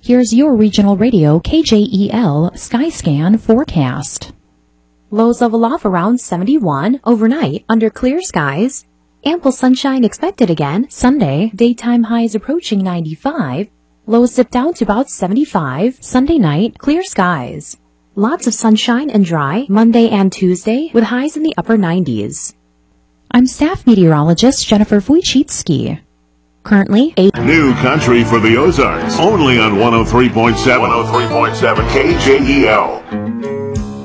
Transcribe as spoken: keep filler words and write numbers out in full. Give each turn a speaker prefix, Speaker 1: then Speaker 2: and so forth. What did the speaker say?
Speaker 1: Here's your regional radio K J E L Skyscan forecast. Lows level off around seventy-one overnight under clear skies. Ample sunshine expected again Sunday. Daytime highs approaching ninety-five. Lows dip down to about seventy-five. Sunday night, clear skies. Lots of sunshine and dry Monday and Tuesday with highs in the upper nineties. I'm staff meteorologist Jennifer Wojcicki. Currently, eight.
Speaker 2: New country for the Ozarks. Only on one oh three point seven. one oh three point seven K J E L.